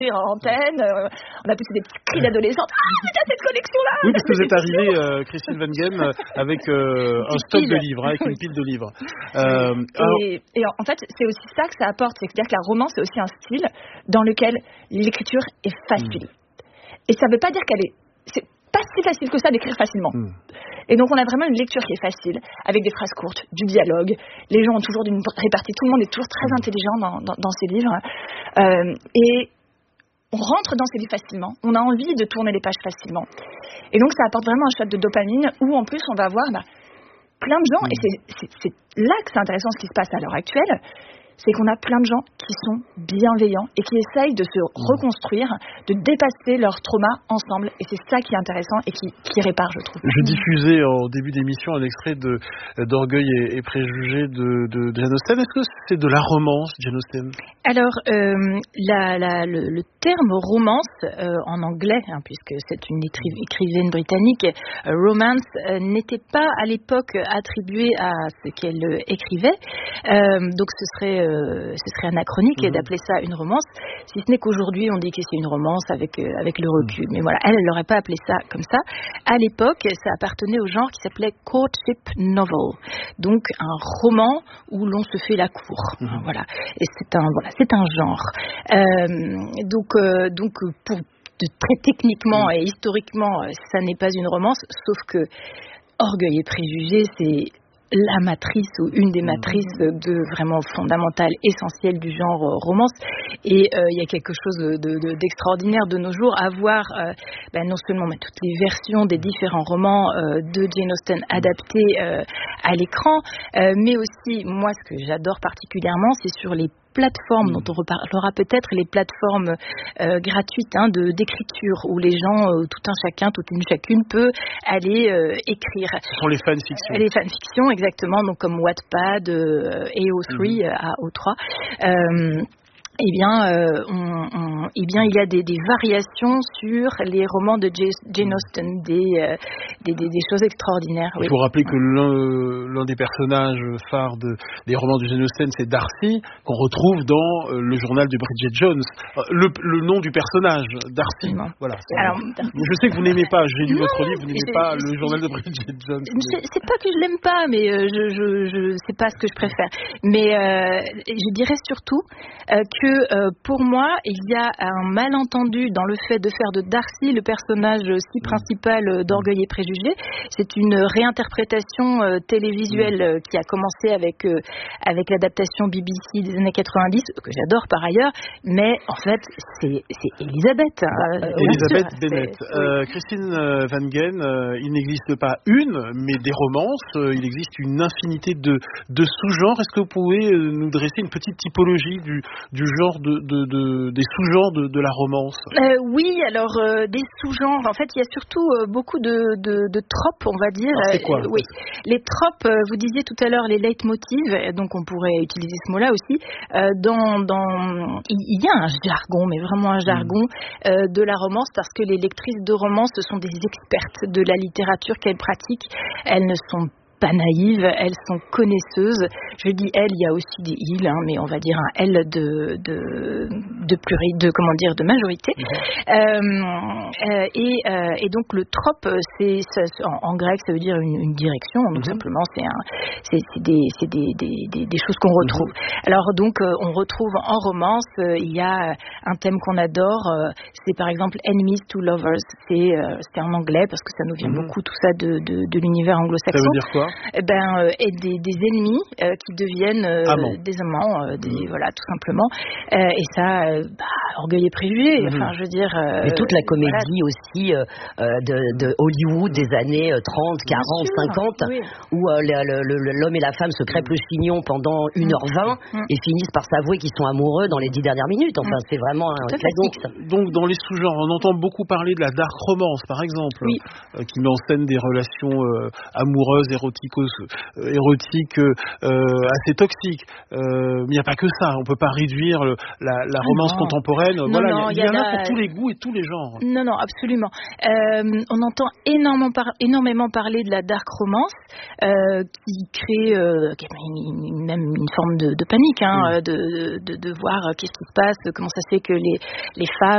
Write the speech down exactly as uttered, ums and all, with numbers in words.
rire en antenne. Euh, on a poussé des petits cris d'adolescentes. Ah, t'as cette collection-là. Oui, parce que vous êtes arrivée, euh, Christine Wengen, euh, avec euh, un stock de livres, hein, avec une pile de livres. Euh, et, alors... et en fait, c'est aussi ça que ça apporte, c'est-à-dire que la romance c'est aussi un style dans lequel l'écriture est facile. Mmh. Et ça ne veut pas dire qu'elle est, c'est pas si facile que ça d'écrire facilement. Mmh. Et donc on a vraiment une lecture qui est facile, avec des phrases courtes, du dialogue. Les gens ont toujours d'une répartie, tout le monde est toujours très intelligent dans, dans, dans ces livres. Euh, et on rentre dans ces livres facilement, on a envie de tourner les pages facilement. Et donc ça apporte vraiment un shot de dopamine où en plus on va avoir bah, plein de gens, mmh. et c'est, c'est, c'est là que c'est intéressant ce qui se passe à l'heure actuelle, c'est qu'on a plein de gens qui sont bienveillants et qui essayent de se reconstruire, de dépasser leur trauma ensemble. Et c'est ça qui est intéressant et qui, qui répare, je trouve. Je diffusais en début d'émission un extrait de, d'Orgueil et, et Préjugés de, de, de Jane Austen. Est-ce que c'est de la romance, Jane Austen ? Alors, euh, la, la, le, le terme romance, euh, en anglais, hein, puisque c'est une écri- écrivaine britannique, euh, romance, euh, n'était pas à l'époque attribué à ce qu'elle euh, écrivait. Euh, donc, ce serait... Euh, ce serait anachronique mmh. d'appeler ça une romance, si ce n'est qu'aujourd'hui on dit que c'est une romance avec, euh, avec le recul. Mais voilà, elle, elle n'aurait pas appelé ça comme ça. À l'époque, ça appartenait au genre qui s'appelait courtship novel, donc un roman où l'on se fait la cour. Mmh. Voilà, et c'est un, voilà, c'est un genre. Euh, donc, euh, donc pour de, très techniquement mmh. et historiquement, ça n'est pas une romance, sauf que Orgueil et Préjugés, c'est la matrice ou une des matrices de vraiment fondamentale, essentielle du genre euh, romance. Et il euh, y a quelque chose de, de, d'extraordinaire de nos jours à voir euh, ben, non seulement ben, toutes les versions des différents romans euh, de Jane Austen adaptés euh, à l'écran, euh, mais aussi, moi, ce que j'adore particulièrement, c'est sur les plateformes dont on reparlera peut-être, les plateformes euh, gratuites hein, de, d'écriture où les gens, euh, tout un chacun, toute une chacune peut aller euh, écrire. Ce sont les fanfictions. Les fanfictions, exactement, donc comme Wattpad, euh, A O trois, mm-hmm. euh, A O trois. Euh, Eh bien, euh, on, on, eh bien, il y a des, des variations sur les romans de Jane Austen, des, euh, des, des, des choses extraordinaires. Il faut oui. rappeler que l'un, l'un des personnages phares de, des romans de Jane Austen, c'est Darcy, qu'on retrouve dans euh, le journal de Bridget Jones. Le, le nom du personnage, Darcy. Voilà. Alors, je sais que vous n'aimez pas, j'ai lu non, votre livre, vous n'aimez pas je, le journal de Bridget Jones. Je, c'est pas que je l'aime pas, mais euh, je, je, je, c'est pas ce que je préfère. Mais euh, je dirais surtout euh, que Euh, pour moi, il y a un malentendu dans le fait de faire de Darcy le personnage aussi principal euh, d'Orgueil et Préjugés. C'est une réinterprétation euh, télévisuelle euh, qui a commencé avec, euh, avec l'adaptation B B C des années quatre-vingt-dix, que j'adore par ailleurs, mais en fait, c'est, c'est Elisabeth. Euh, Elisabeth Bennet. C'est, euh, Christine Wengen, euh, il n'existe pas une, mais des romances, euh, il existe une infinité de, de sous-genres. Est-ce que vous pouvez euh, nous dresser une petite typologie du, du genre de, de, de, des sous-genres de, de la romance? euh, Oui, alors euh, des sous-genres, en fait il y a surtout euh, beaucoup de, de, de tropes, on va dire. Alors, c'est quoi euh, Oui, les tropes, euh, vous disiez tout à l'heure les leitmotivs, donc on pourrait utiliser ce mot-là aussi. Euh, dans, dans, il y a un jargon, mais vraiment un jargon mmh. euh, de la romance, parce que les lectrices de romance, ce sont des expertes de la littérature qu'elles pratiquent. Elles ne sont pas naïves, elles sont connaisseuses. Je dis elles, il y a aussi des ils, hein, mais on va dire un elles de de de pluri, de comment dire, de majorité. Mmh. Euh, euh, et, euh, et donc le trope, c'est ça, en, en grec, ça veut dire une, une direction. Donc mmh. simplement, c'est un, c'est, c'est des c'est des, des, des, des choses qu'on retrouve. Mmh. Alors donc euh, on retrouve en romance, euh, il y a un thème qu'on adore, euh, c'est par exemple enemies to lovers. C'est euh, c'est en anglais parce que ça nous vient mmh. beaucoup tout ça de de, de l'univers anglo-saxon. Ça veut dire quoi? Eh ben, euh, et des, des ennemis euh, qui deviennent euh, amants. des amants, euh, des, mmh. voilà, tout simplement. Euh, et ça, euh, bah, Orgueil et Préjugés. Mmh. Enfin, je veux dire. Euh, Mais toute la comédie voilà. aussi euh, de, de Hollywood des années trente, quarante, cinquante, oui. où euh, le, le, l'homme et la femme se crêpent le chignon pendant une heure vingt mmh. et finissent par s'avouer qu'ils sont amoureux dans les dix dernières minutes. Enfin, mmh. c'est vraiment un classique. Donc, donc, dans les sous-genres, on entend beaucoup parler de la dark romance, par exemple, oui. euh, qui met en scène des relations euh, amoureuses, érotiques. érotique euh, assez toxique, euh, mais il n'y a pas que ça, on ne peut pas réduire le, la, la romance non. contemporaine. Non, voilà, non, il y, y, y en a, a pour tous les goûts et tous les genres. Non, non, absolument. Euh, on entend énormément, par, énormément parler de la dark romance euh, qui crée euh, une, même une forme de, de panique, hein, mmh. de, de, de voir qu'est-ce qui se passe, comment ça se fait que les, les femmes